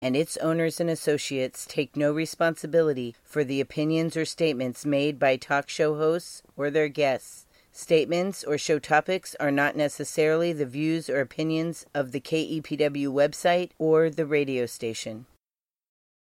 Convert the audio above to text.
and its owners and associates take no responsibility for the opinions or statements made by talk show hosts or their guests. Statements or show topics are not necessarily the views or opinions of the KEPW website or the radio station.